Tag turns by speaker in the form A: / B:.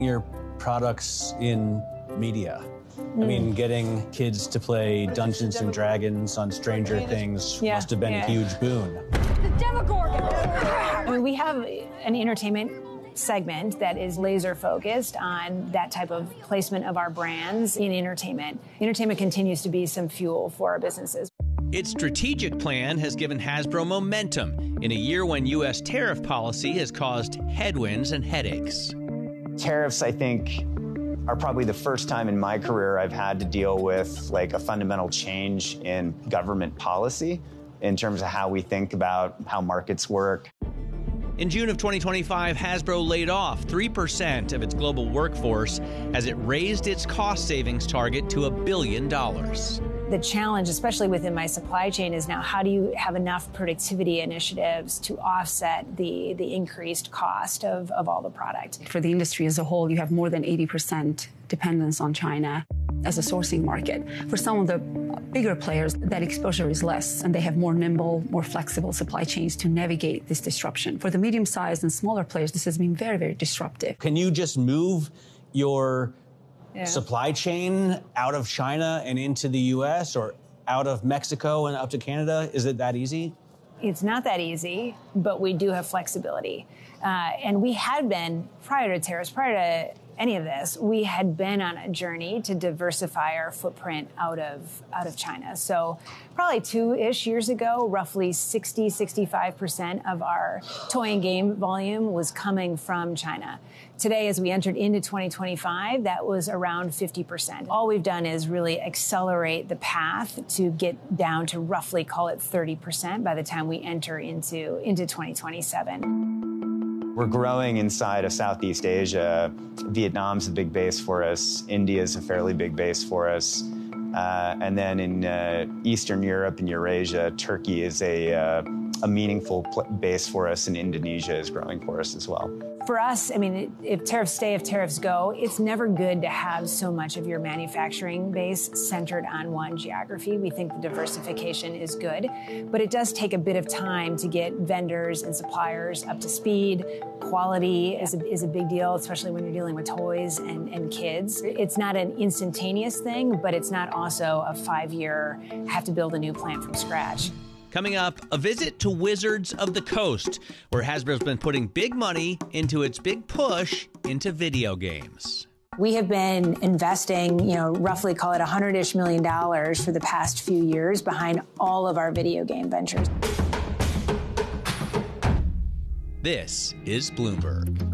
A: your products in media. I mean, getting kids to play Dungeons and Dragons on Stranger Things must have been a huge boon.
B: The Demogorgon! I mean, we have an entertainment segment that is laser focused on that type of placement of our brands in entertainment. Entertainment continues to be some fuel for our businesses.
C: Its strategic plan has given Hasbro momentum in a year when U.S. tariff policy has caused headwinds and headaches.
D: Tariffs, I think, are probably the first time in my career I've had to deal with like a fundamental change in government policy in terms of how we think about how markets work.
C: In June of 2025, Hasbro laid off 3% of its global workforce as it raised its cost savings target to $1 billion.
B: The challenge, especially within my supply chain, is now how do you have enough productivity initiatives to offset the increased cost of all the product?
E: For the industry as a whole, you have more than 80% dependence on China as a sourcing market. For some of the bigger players, that exposure is less, and they have more nimble, more flexible supply chains to navigate this disruption. For the medium-sized and smaller players, this has been very, very disruptive.
A: Can you just move your supply chain out of China and into the U.S. or out of Mexico and up to Canada? Is it that easy?
B: It's not that easy, but we do have flexibility. And we had been, prior to tariffs, prior to any of this, we had been on a journey to diversify our footprint out of China. So probably 2-ish years ago, roughly 65% of our toy and game volume was coming from China. Today, as we entered into 2025, that was around 50%. All we've done is really accelerate the path to get down to roughly, call it 30% by the time we enter into 2027.
D: We're growing inside of Southeast Asia. Vietnam's a big base for us. India's a fairly big base for us. And then in Eastern Europe and Eurasia, Turkey is a meaningful base for us, and Indonesia is growing for us as well.
B: For us, I mean, if tariffs stay, if tariffs go, it's never good to have so much of your manufacturing base centered on one geography. We think the diversification is good, but it does take a bit of time to get vendors and suppliers up to speed. Quality is a big deal, especially when you're dealing with toys and kids. It's not an instantaneous thing, but it's not also a 5-year, have to build a new plant from scratch.
C: Coming up, a visit to Wizards of the Coast, where Hasbro's been putting big money into its big push into video games.
B: We have been investing, roughly call it $100-ish million for the past few years behind all of our video game ventures.
C: This is Bloomberg.